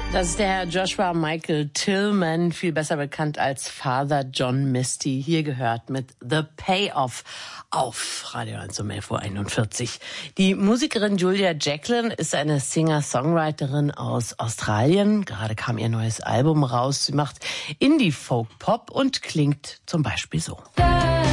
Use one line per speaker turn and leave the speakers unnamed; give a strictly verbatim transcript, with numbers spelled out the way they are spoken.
Das ist der Herr Joshua Michael Tillman, viel besser bekannt als Father John Misty. Hier gehört mit The Payoff auf Radio eins um elf Uhr einundvierzig. Die Musikerin Julia Jacklin ist eine Singer-Songwriterin aus Australien. Gerade kam ihr neues Album raus. Sie macht Indie-Folk-Pop und klingt zum Beispiel so.